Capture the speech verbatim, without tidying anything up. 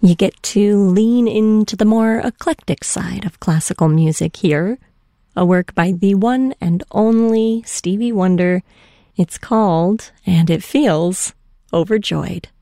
You get to lean into the more eclectic side of classical music here. A work by the one and only Stevie Wonder. It's called, and it feels, Overjoyed.